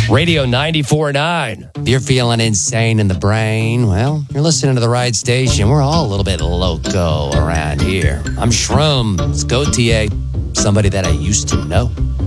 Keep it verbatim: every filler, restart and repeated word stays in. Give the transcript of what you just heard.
Radio ninety-four point nine. If you're feeling insane in the brain, well, you're listening to the right station. We're all a little bit loco around here. I'm Shroom. It's Gautier, somebody that I used to know.